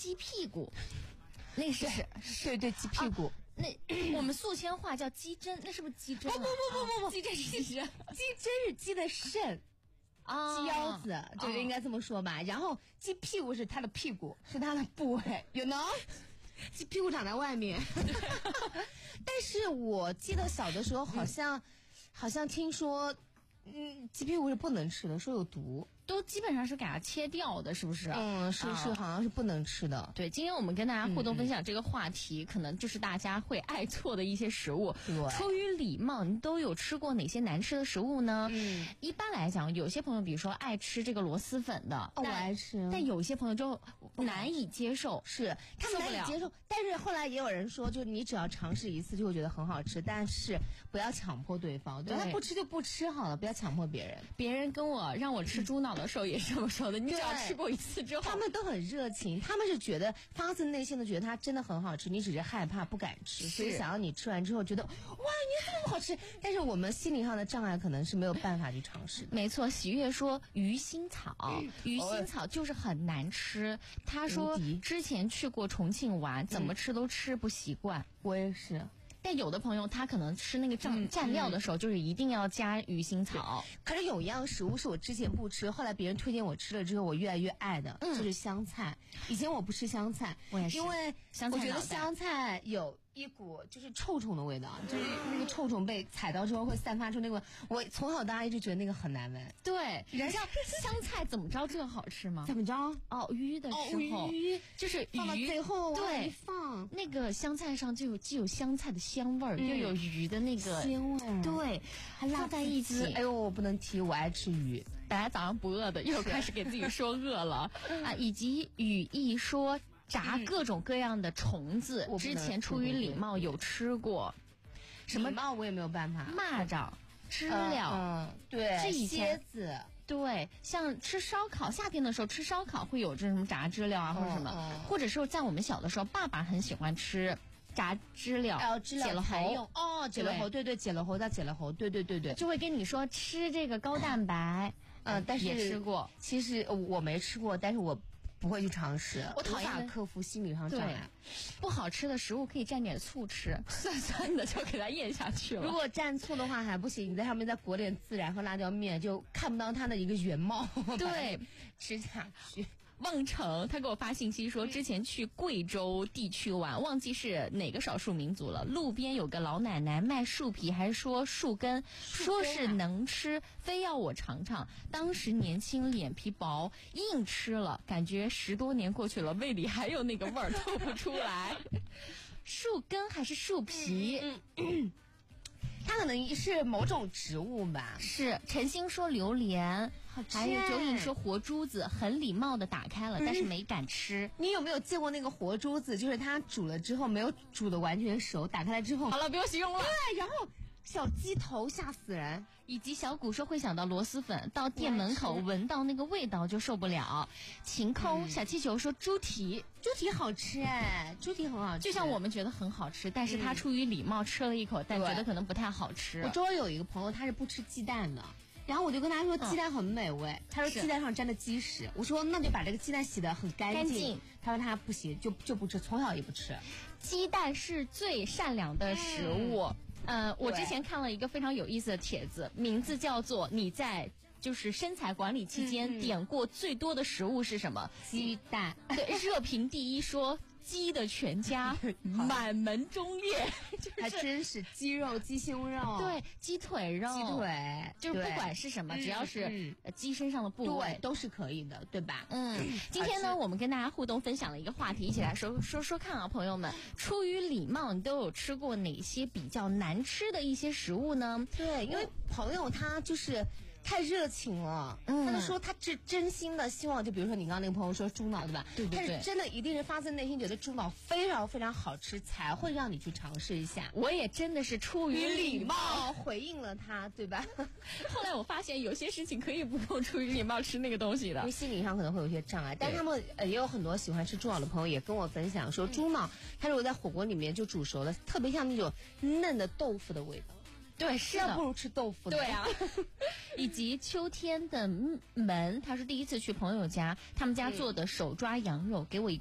鸡屁股，那是对鸡屁股。 那我们宿迁话叫鸡胗，那是不是鸡胗？ 不， 鸡胗是鸡胗， 鸡胗是鸡的肾。鸡腰子，这个应该这么说吧。然后鸡屁股是它的屁股，是它的部位，you know？ 鸡屁股长在外面。但是我记得小的时候好像听说，鸡屁股是不能吃的，说有毒。 都基本上是给它切掉的，是不是？ 是，好像是不能吃的。 对，今天我们跟大家互动分享这个话题，可能就是大家会爱做的一些食物。出于礼貌，你都有吃过哪些难吃的食物呢？一般来讲，有些朋友比如说爱吃这个螺蛳粉的， 我爱吃， 但有些朋友就难以接受， 是他们难以接受。但是后来也有人说，就你只要尝试一次就会觉得很好吃，但是不要强迫对方，对他不吃就不吃好了，不要强迫别人。 别人让我吃猪脑的时候也是这么说的，你只要吃过一次之后， 他们都很热情，他们是觉得发自内心的觉得它真的很好吃，你只是害怕不敢吃，所以想要你吃完之后觉得哇，你这么好吃，但是我们心理上的障碍可能是没有办法去尝试。 没错，喜悦说鱼腥草，鱼腥草就是很难吃。他说之前去过重庆玩，怎么吃都吃不习惯。 我也是。 但有的朋友他可能吃那个蘸料的时候，就是一定要加鱼腥草。 可是有一样食物是我之前不吃，后来别人推荐我吃了之后，我越来越爱的，就是香菜。以前我不吃香菜， 我也是， 因为我觉得香菜有一股就是臭虫的味道，就是那个臭虫被踩到之后会散发出那个，我从小到大一直觉得那个很难闻。 对，你知道香菜怎么着最好吃吗？ 怎么着？ 鱼的时候，就是放到最后对， 放那个香菜上就既有香菜的香味儿，又有鱼的那个鲜味， 对，还辣在一起。 哎呦，我不能提，我爱吃鱼。 本来早上不饿的，又开始给自己说饿了啊！以及语义说炸各种各样的虫子，之前出于礼貌有吃过。 什么礼貌我也没有办法。 蚂蚱、知了， 对， 这以前蝎子。 对，像吃烧烤，夏天的时候吃烧烤会有这什么炸知了啊，或者什么，或者是在我们小的时候，爸爸很喜欢吃炸知了，解了喉。 解了喉，对，解了喉叫解了喉，对， 就会跟你说吃这个高蛋白， 但是也吃过。 其实我没吃过，但是我不会去尝试， 我讨厌克服心理上障碍。 不好吃的食物可以蘸点醋吃，酸酸的就给它咽下去了。 如果蘸醋的话还不行，你在上面再裹点孜然和辣椒面，就看不到它的一个原貌。 对， 吃下去。 望城他给我发信息说，之前去贵州地区玩，忘记是哪个少数民族了。路边有个老奶奶卖树皮，还说树根，说是能吃，非要我尝尝。当时年轻，脸皮薄，硬吃了，感觉10多年过去了，胃里还有那个味儿，吐不出来。树根还是树皮？ 它可能是某种植物吧。 是陈星说榴莲，还有九影说活珠子，很礼貌的打开了，但是没敢吃。 你有没有见过那个活珠子？就是它煮了之后没有煮的完全熟，打开来之后， 好了，不用形容了。 对，然后小鸡头吓死人。 以及小谷说会想到螺蛳粉，到店门口闻到那个味道就受不了。晴空小气球说猪蹄好吃哎，猪蹄很好吃， 就像我们觉得很好吃，但是他出于礼貌吃了一口，但觉得可能不太好吃。 我周围有一个朋友他是不吃鸡蛋的，然后我就跟他说鸡蛋很美味，他说鸡蛋上沾的鸡屎，我说那就把这个鸡蛋洗得很干净，他说他不行，就不吃，从小也不吃。 鸡蛋是最善良的食物。我之前看了一个非常有意思的帖子，名字叫做你在就是身材管理期间点过最多的食物是什么？ 鸡蛋。 对，热评第一说鸡的全家满门忠烈， 还真是鸡肉、鸡胸肉， 对，鸡腿肉，就是不管是什么，只要是鸡身上的部位， 都是可以的，对吧？ 今天呢，我们跟大家互动分享了一个话题，一起来说看啊，朋友们，出于礼貌，你都有吃过哪些比较难吃的一些食物呢？ 对，因为朋友他就是太热情了，他就说他是真心的希望，就比如说你刚刚那个朋友说猪脑，对吧？ 对， 他是真的一定是发自内心觉得猪脑非常非常好吃，才会让你去尝试一下。 我也真的是出于礼貌回应了他，对吧？ 后来我发现有些事情可以不用出于礼貌吃那个东西的， 因为心理上可能会有些障碍。但他们也有很多喜欢吃猪脑的朋友也跟我分享说，猪脑它如果在火锅里面就煮熟了，特别像那种嫩的豆腐的味道。 对，是的， 要不如吃豆腐的。 对啊。以及秋天的门，他是第一次去朋友家，他们家做的手抓羊肉，给我一